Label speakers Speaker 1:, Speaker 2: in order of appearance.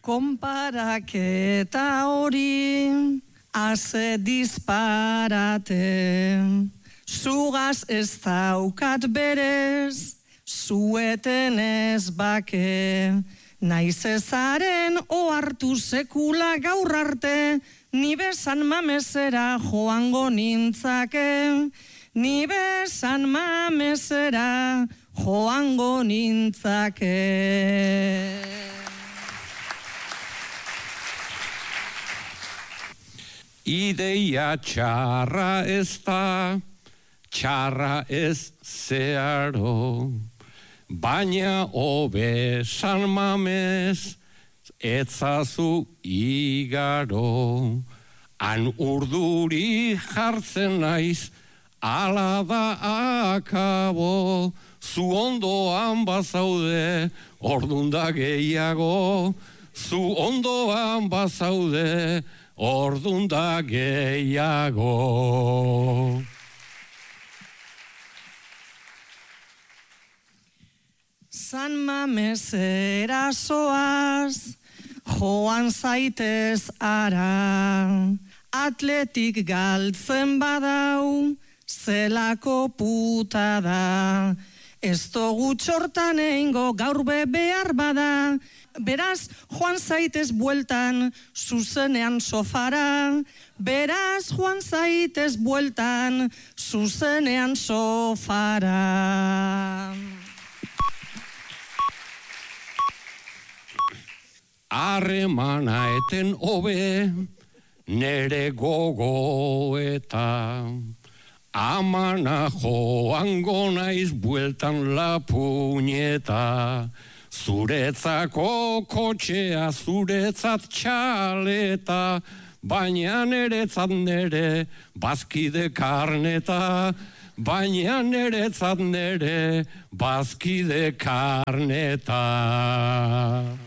Speaker 1: Konparaketa hori haze disparate, zugaz ez daukat berez, zueten ez bake, naiz ezaren ohartu sekula gaur arte, ni besan mamesera joango nintzake, ni besan mamesera joango nintzake.
Speaker 2: Ideia txarra ez da, txarra ez zeharo, baina hobe San Mames etzazu igaro. Han urduri jartzen naiz, ala da akabo, zu ondoan bazaude, ordunda gehiago, zu ondoan bazaude, ordunda gehiago.
Speaker 1: San Mames erasoaz, joan zaitez ara, atletik galtzen badau, zelako puta da, ez dugu txortan eingo gaur behar bada, beraz joan zaitez bueltan, zuzenean sofara, beraz joan zaitez bueltan, zuzenean sofara.
Speaker 2: Harremana eten hobe, nere gogoeta, amana joango naiz bueltan la puñeta, zuretzako kotxea, zuretzat txaleta, baina neretzat nere bazkide karneta, baina neretzat nere bazkide karneta.